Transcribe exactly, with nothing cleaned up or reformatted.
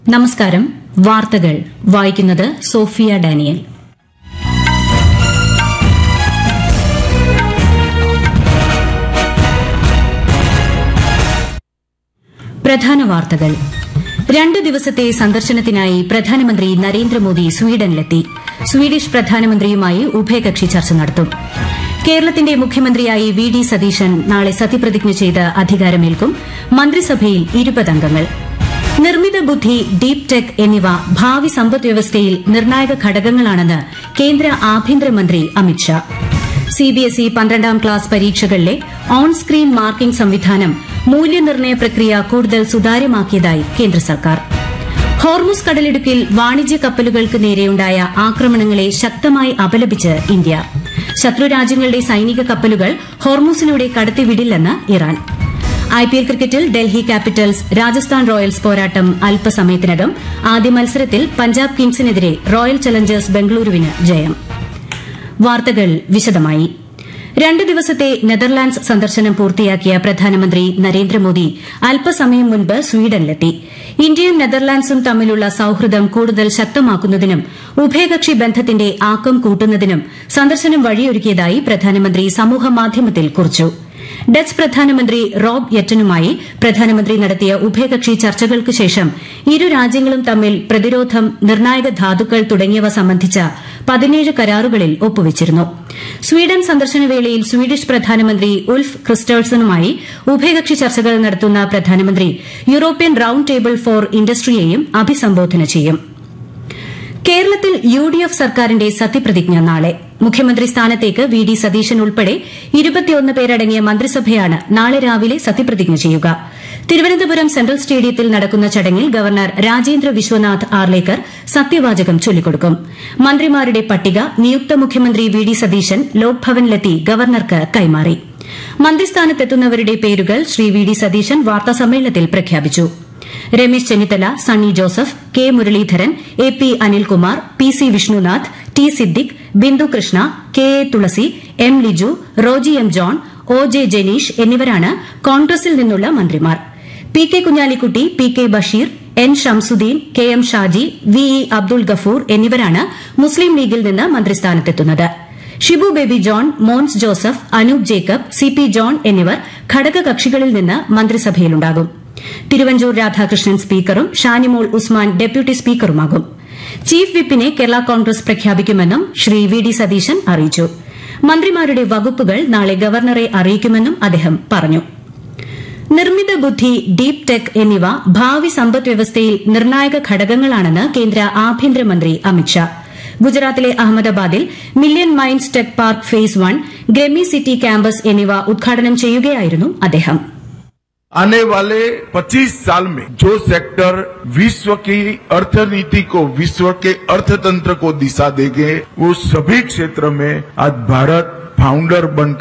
നമസ്കാരം. വാർത്തകൾ വായിക്കുന്നത് സോഫിയ ഡാനിയൽ. പ്രധാന വാർത്തകൾ. രണ്ടു ദിവസത്തെ സന്ദർശനത്തിനായി പ്രധാനമന്ത്രി നരേന്ദ്രമോദി സ്വീഡനിലെത്തി. സ്വീഡിഷ് പ്രധാനമന്ത്രിയുമായി ഉഭയകക്ഷി ചർച്ച നടത്തും. കേരളത്തിന്റെ മുഖ്യമന്ത്രിയായി വി ഡി സതീശൻ നാളെ സത്യപ്രതിജ്ഞ ചെയ്ത് അധികാരമേൽക്കും. മന്ത്രിസഭയിൽ ഇരുപത് അംഗങ്ങൾ. നിർമ്മിത ബുദ്ധി, ഡീപ് ടെക് എന്നിവ ഭാവി സമ്പദ്വ്യവസ്ഥയിൽ നിർണായക ഘടകങ്ങളാണെന്ന് കേന്ദ്ര ആഭ്യന്തരമന്ത്രി അമിത്ഷാ. സിബിഎസ്ഇ പന്ത്രണ്ടാം ക്ലാസ് പരീക്ഷകളിലെ ഓൺ സ്ക്രീൻ മാർക്കിംഗ് സംവിധാനം മൂല്യനിർണ്ണയ പ്രക്രിയ കൂടുതൽ സുതാര്യമാക്കിയതായി കേന്ദ്ര സർക്കാർ. ഹോർമുസ് കടലിടുക്കിൽ വാണിജ്യ കപ്പലുകൾക്ക് നേരെയുണ്ടായ ആക്രമണങ്ങളെ ശക്തമായി അപലപിച്ച് ഇന്ത്യ. ശത്രുരാജ്യങ്ങളുടെ സൈനിക കപ്പലുകൾ ഹോർമുസിലൂടെ കടത്തിവിടില്ലെന്ന് ഇറാൻ. ഐപിഎൽ ക്രിക്കറ്റിൽ ഡൽഹി ക്യാപിറ്റൽസ് രാജസ്ഥാൻ റോയൽസ് പോരാട്ടം അല്പസമയത്തിനകം. ആദ്യ മത്സരത്തിൽ പഞ്ചാബ് കിങ്സിനെതിരെ റോയൽ ചലഞ്ചേഴ്സ് ബംഗളൂരുവിന് ജയം. വാർത്തകൾ വിശദമായി. രണ്ട് ദിവസത്തെ നെതർലാൻഡ്സ് സന്ദർശനം പൂർത്തിയാക്കിയ പ്രധാനമന്ത്രി നരേന്ദ്രമോദി അല്പസമയം മുൻപ് സ്വീഡനിലെത്തി. ഇന്ത്യയും നെതർലാൻഡ്സും തമ്മിലുള്ള സൌഹൃദം കൂടുതൽ ശക്തമാക്കുന്നതിനും ഉഭയകക്ഷി ബന്ധത്തിന്റെ ആക്കം കൂട്ടുന്നതിനും സന്ദർശനം വഴിയൊരുക്കിയതായി പ്രധാനമന്ത്രി സമൂഹമാധ്യമത്തിൽ കുറിച്ചു. ഡച്ച് പ്രധാനമന്ത്രി റോബ് യെറ്റനുമായി പ്രധാനമന്ത്രി നടത്തിയ ഉഭയകക്ഷി ചർച്ചകൾക്ക് ശേഷം ഇരു രാജ്യങ്ങളും തമ്മിൽ പ്രതിരോധം, നിർണായക ധാതുക്കൾ തുടങ്ങിയവ സംബന്ധിച്ച പതിനേഴ് കരാറുകളിൽ ഒപ്പുവച്ചിരുന്നു. സ്വീഡൻ സന്ദർശനവേളയിൽ സ്വീഡിഷ് പ്രധാനമന്ത്രി ഉൾഫ് ക്രിസ്റ്റേഴ്സണുമായി ഉഭയകക്ഷി ചർച്ചകൾ നടത്തുന്ന പ്രധാനമന്ത്രി യൂറോപ്യൻ റൌണ്ട് ടേബിൾ ഫോർ ഇൻഡസ്ട്രിയെയും അഭിസംബോധന ചെയ്യും. കേരളത്തിൽ യു ഡി എഫ് സർക്കാരിന്റെ സത്യപ്രതിജ്ഞ നാളെ. മുഖ്യമന്ത്രി സ്ഥാനത്തേക്ക് വി ഡി സതീശൻ ഉൾപ്പെടെ ഇരുപത്തിയൊന്ന് പേരടങ്ങിയ മന്ത്രിസഭയാണ് നാളെ രാവിലെ സത്യപ്രതിജ്ഞ ചെയ്യുക. തിരുവനന്തപുരം സെൻട്രൽ സ്റ്റേഡിയത്തിൽ നടക്കുന്ന ചടങ്ങിൽ ഗവർണർ രാജേന്ദ്ര വിശ്വനാഥ് ആർലേക്കർ സത്യവാചകം ചൊല്ലിക്കൊടുക്കും. മന്ത്രിമാരുടെ പട്ടിക നിയുക്ത മുഖ്യമന്ത്രി വി ഡി സതീശൻ ലോക്ഭവനിലെത്തി ഗവർണർക്ക് കൈമാറി. മന്ത്രിസ്ഥാനത്തെത്തുന്നവരുടെ പേരുകൾ ശ്രീ വി ഡി സതീശൻ വാർത്താസമ്മേളനത്തിൽ പ്രഖ്യാപിച്ചു. Ramesh Chennithala, Sunny Joseph, K Muraleedharan, A P Anilkumar, P C Vishnunath, T Siddique, Bindu Krishna, K A Thulasi, M Liju, Roji M John, O J Janeesh എന്നിവരാണ് കോൺഗ്രസിൽ നിന്നുള്ള മന്ത്രിമാർ. P K Kunhalikutty, P K Basheer, N Shamsuddin, K M Shaji, V E Abdul Gafoor എന്നിവരാണ് മുസ്ലിം ലീഗിൽ നിന്ന് മന്ത്രിസ്ഥാനത്തെത്തുന്നത്. Shibu baby John, Mons Joseph, Anoop Jacob, C P John എന്നിവർ ഘടകകക്ഷികളിൽ നിന്ന് മന്ത്രിസഭയിലുണ്ടാകും. തിരുവഞ്ചൂർ രാധാകൃഷ്ണൻ സ്പീക്കറും Shanimol Usman deputy സ്പീക്കറുമാകും. Chief വിപ്പിനെ Kerala Congress പ്രഖ്യാപിക്കുമെന്നും Shri V D Satheesan അറിയിച്ചു. മന്ത്രിമാരുടെ വകുപ്പുകൾ നാളെ ഗവർണറെ അറിയിക്കുമെന്നും അദ്ദേഹം പറഞ്ഞു. നിർമ്മിത ബുദ്ധി, ഡീപ് ടെക് എന്നിവ ഭാവി സമ്പദ്വ്യവസ്ഥയിൽ നിർണായക ഘടകങ്ങളാണെന്ന് കേന്ദ്ര ആഭ്യന്തരമന്ത്രി അമിത്ഷാ. ഗുജറാത്തിലെ അഹമ്മദാബാദിൽ million minds tech park phase one, ഗ്രെമി city campus എന്നിവ ഉദ്ഘാടനം ചെയ്യുകയായിരുന്നു അദ്ദേഹം. आने वाले पच्चीस साल में जो सेक्टर विश्व की अर्थनीति को, विश्व के अर्थतंत्र को दिशा देंगे, वो सभी क्षेत्र में आज भारत फाउंडर बनकर